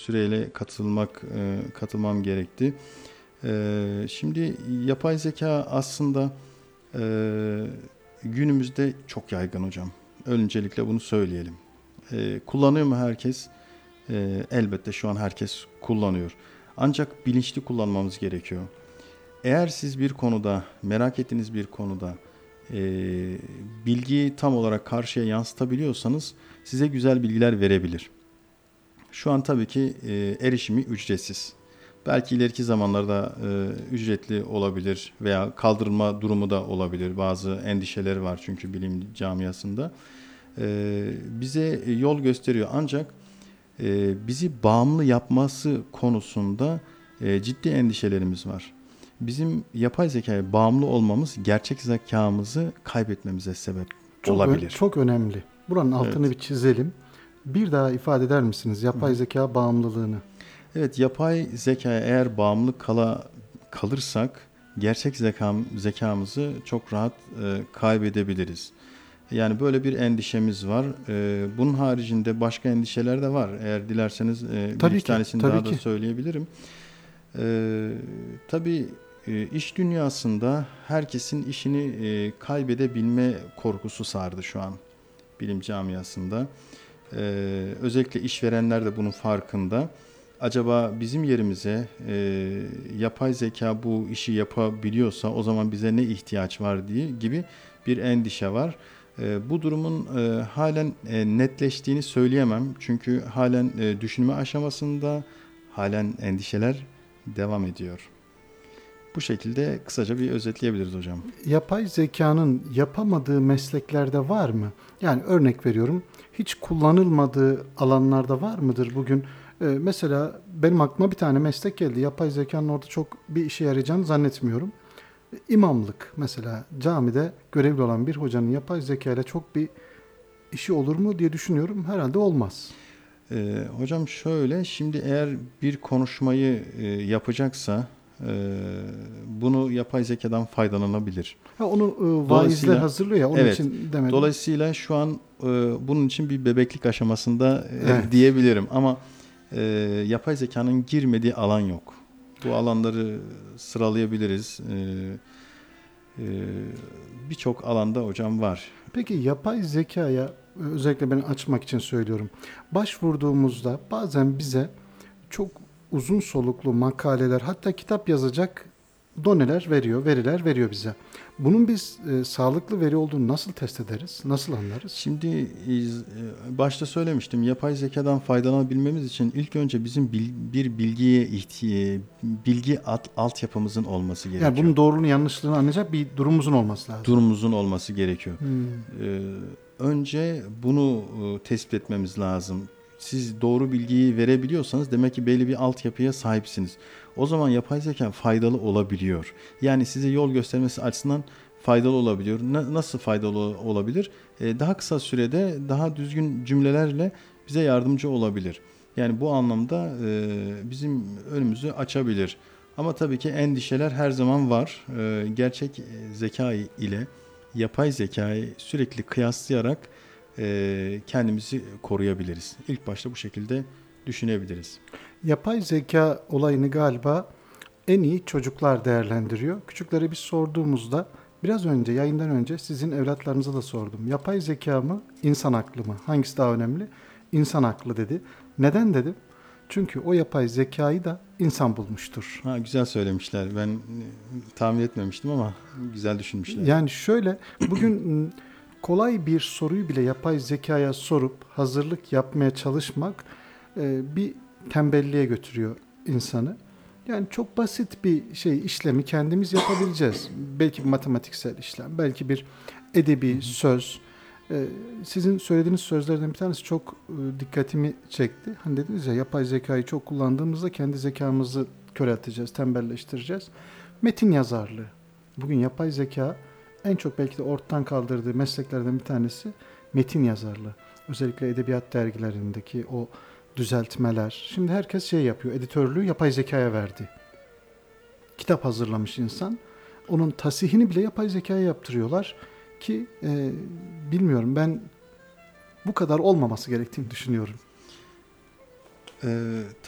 süreyle katılmam gerekti. Şimdi yapay zeka aslında günümüzde çok yaygın hocam. Öncelikle bunu söyleyelim. Kullanıyor mu herkes? Elbette şu an herkes kullanıyor. Ancak bilinçli kullanmamız gerekiyor. Eğer siz bir konuda, merak ettiğiniz bir konuda bilgiyi tam olarak karşıya yansıtabiliyorsanız size güzel bilgiler verebilir. Şu an tabii ki erişimi ücretsiz. Belki ileriki zamanlarda ücretli olabilir veya kaldırılma durumu da olabilir. Bazı endişeleri var çünkü bilim camiasında. Bize yol gösteriyor ancak bizi bağımlı yapması konusunda ciddi endişelerimiz var. Bizim yapay zekaya bağımlı olmamız gerçek zekamızı kaybetmemize sebep olabilir. Çok önemli. Buranın altını Evet. bir çizelim. Bir daha ifade eder misiniz yapay zeka bağımlılığını? Evet, yapay zekaya eğer bağımlı kalırsak gerçek zekamızı çok rahat kaybedebiliriz. Yani böyle bir endişemiz var. Bunun haricinde başka endişeler de var. Eğer dilerseniz bir Tabii iki ki, tanesini tabii daha da ki. söyleyebilirim. Tabii iş dünyasında herkesin işini kaybedebilme korkusu sardı şu an bilim camiasında. Özellikle işverenler de bunun farkında. Acaba bizim yerimize yapay zeka bu işi yapabiliyorsa o zaman bize ne ihtiyaç var diye gibi bir endişe var. Bu durumun halen netleştiğini söyleyemem. Çünkü halen düşünme aşamasında halen endişeler devam ediyor. Bu şekilde kısaca bir özetleyebiliriz hocam. Yapay zekanın yapamadığı mesleklerde var mı? Yani örnek veriyorum, hiç kullanılmadığı alanlarda var mıdır bugün? Mesela benim aklıma bir tane meslek geldi. Yapay zekanın orada çok bir işe yarayacağını zannetmiyorum. İmamlık mesela, camide görevli olan bir hocanın yapay zeka ile çok bir işi olur mu diye düşünüyorum. Herhalde olmaz. Hocam şöyle, şimdi eğer bir konuşmayı yapacaksa bunu yapay zekadan faydalanabilir. Onu vaizler Dolayısıyla hazırlıyor ya, onun evet, için demedim. dolayısıyla şu an bunun için bir bebeklik aşamasında Evet. diyebilirim ama yapay zekanın girmediği alan yok. Bu alanları sıralayabiliriz. Birçok alanda hocam var. Peki yapay zekaya, özellikle ben açmak için söylüyorum, başvurduğumuzda bazen bize çok uzun soluklu makaleler, hatta kitap yazacak doneler veriyor, veriler veriyor bize. Bunun biz sağlıklı veri olduğunu nasıl test ederiz? Nasıl anlarız? Şimdi başta söylemiştim, yapay zekadan faydalanabilmemiz için ilk önce bizim bir bilgi altyapımızın olması Yani gerekiyor. bunun doğruluğunu yanlışlığını anlayacak bir durumumuzun olması lazım. Durumumuzun olması gerekiyor. Hmm. Önce bunu tespit etmemiz lazım. Siz doğru bilgiyi verebiliyorsanız demek ki belli bir altyapıya sahipsiniz. O zaman yapay zeka faydalı olabiliyor. Yani size yol göstermesi açısından faydalı olabiliyor. Nasıl faydalı olabilir? Daha kısa sürede daha düzgün cümlelerle bize yardımcı olabilir. Yani bu anlamda bizim önümüzü açabilir. Ama tabii ki endişeler her zaman var. Gerçek zeka ile yapay zekayı sürekli kıyaslayarak kendimizi koruyabiliriz. İlk başta bu şekilde düşünebiliriz. Yapay zeka olayını galiba en iyi çocuklar değerlendiriyor. Küçüklere biz sorduğumuzda, biraz önce, yayından önce sizin evlatlarınıza da sordum. Yapay zeka mı, insan aklı mı? Hangisi daha önemli? İnsan aklı dedi. Neden dedim? Çünkü o yapay zekayı da insan bulmuştur. Ha, güzel söylemişler. Ben tahmin etmemiştim ama güzel düşünmüşler. Yani şöyle, bugün kolay bir soruyu bile yapay zekaya sorup hazırlık yapmaya çalışmak bir tembelliğe götürüyor insanı. Yani çok basit bir işlemi kendimiz yapabileceğiz. Belki bir matematiksel işlem, belki bir edebi söz. Sizin söylediğiniz sözlerden bir tanesi çok dikkatimi çekti. Hani dediniz ya, yapay zekayı çok kullandığımızda kendi zekamızı körelteceğiz, tembelleştireceğiz. Metin yazarlığı. Bugün yapay zeka en çok belki de ortadan kaldırdığı mesleklerden bir tanesi metin yazarlığı. Özellikle edebiyat dergilerindeki o düzeltmeler. Şimdi herkes yapıyor, editörlüğü yapay zekaya verdi. Kitap hazırlamış insan, onun tasihini bile yapay zekaya yaptırıyorlar ki bilmiyorum, ben bu kadar olmaması gerektiğini düşünüyorum.